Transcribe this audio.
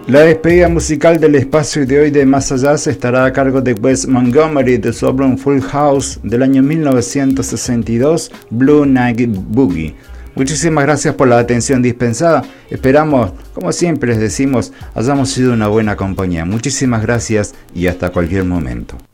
La despedida musical del espacio de hoy de Más Allá estará a cargo de Wes Montgomery de su álbum Full House del año 1962, Blue Night Boogie. Muchísimas gracias por la atención dispensada. Esperamos, como siempre les decimos, hayamos sido una buena compañía. Muchísimas gracias y hasta cualquier momento.